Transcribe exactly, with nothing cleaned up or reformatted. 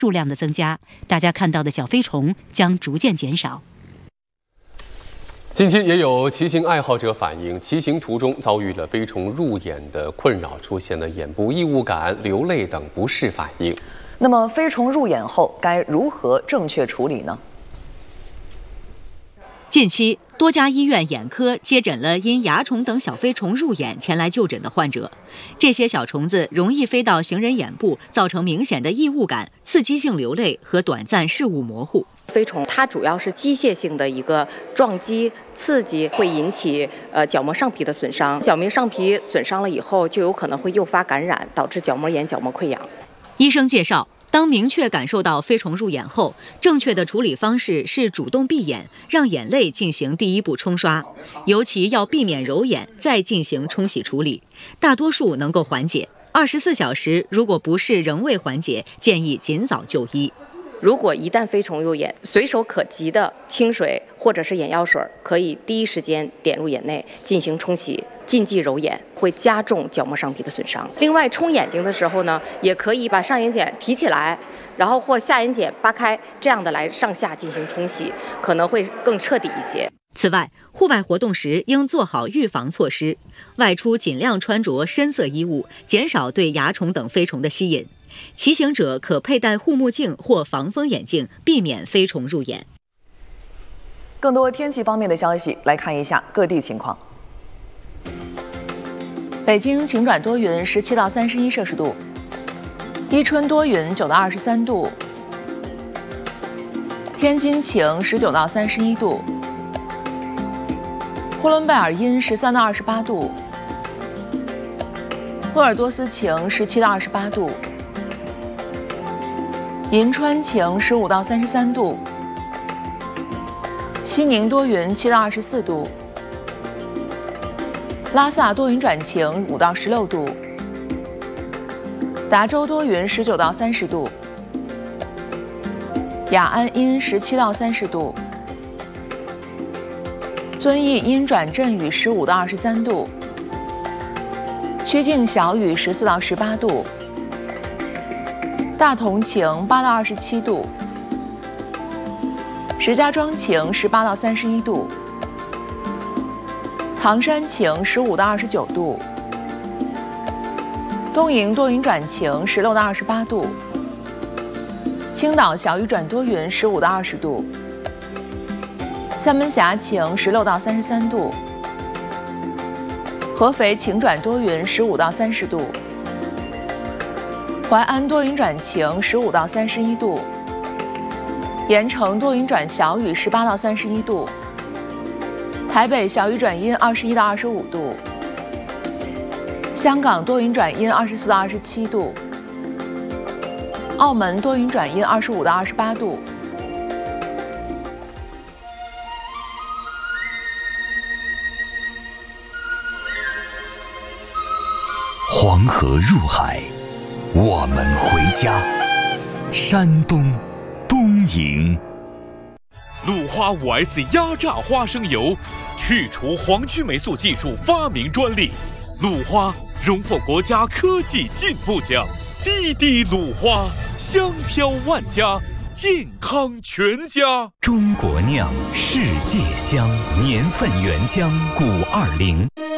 数量的增加，大家看到的小飞虫将逐渐减少。 近期也有骑行爱好者反映，骑行途中遭遇了飞虫入眼的困扰，出现了眼部异物感、流泪等不适反应。 那么，飞虫入眼后该如何正确处理呢？ 近期，多家医院眼科接诊了因蚜虫等小飞虫入眼前来就诊的患者。这些小虫子容易飞到行人眼部，造成明显的异物感、刺激性流泪和短暂视物模糊。 飞虫它主要是机械性的一个撞击、刺激，会引起呃角膜上皮的损伤。角膜上皮损伤了以后，就有可能会诱发感染，导致角膜炎、角膜溃疡。 医生介绍，当明确感受到飞虫入眼后，正确的处理方式是主动闭眼，让眼泪进行第一步冲刷，尤其要避免揉眼，再进行冲洗处理，大多数能够缓解。二十四小时如果不适仍未缓解，建议尽早就医。 如果一旦飞虫入眼，随手可及的清水或者是眼药水，可以第一时间点入眼内进行冲洗，禁忌揉眼，会加重角膜上皮的损伤。另外，冲眼睛的时候呢，也可以把上眼睑提起来，然后或下眼睑扒开，这样的来上下进行冲洗，可能会更彻底一些。 此外，户外活动时应做好预防措施，外出尽量穿着深色衣物，减少对蚜虫等飞虫的吸引。骑行者可佩戴护目镜或防风眼镜，避免飞虫入眼。 更多天气方面的消息，来看一下各地情况。 北京晴转多云，十七到三十一摄氏度；伊春多云，九到二十三度；天津晴，十九到三十一度；呼伦贝尔阴，十三到二十八度；鄂尔多斯晴，十七到二十八度；银川晴，十五到三十三度；西宁多云，七到二十四度；拉萨多云转晴，五到十六度；达州多云，十九到三十度；雅安阴，十七到三十度；遵义阴转阵雨，十五到二十三度；曲靖小雨，十四到十八度；大同晴，八到二十七度；石家庄晴，十八到三十一度；唐山晴，十五到二十九度；东营多云转晴，十六到二十八度；青岛小雨转多云，十五到二十度；厦门峡晴，十六到三十三度；合肥晴转多云，十五到三十度；淮安多云转晴，十五到三十一度；盐城多云转小雨，十八到三十一度；台北小雨转阴，二十一到二十五度；香港多云转阴，二十四到二十七度；澳门多云转阴，二十五到二十八度。 黄河入海，我们回家。山东东营， 鲁花 五 S 压榨花生油，去除黄曲霉素技术发明专利。鲁花荣获国家科技进步奖。滴滴鲁花，香飘万家，健康全家。 中国酿，世界香，年份原浆，谷二零。